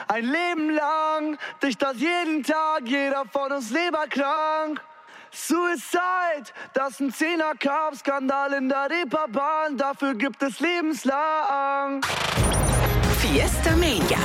ein Leben lang. Dicht das jeden Tag, jeder von uns leberkrank. Suicide, das ist ein 10er-Cup-Skandal in der Reeperbahn, dafür gibt es lebenslang. Fiesta Mania.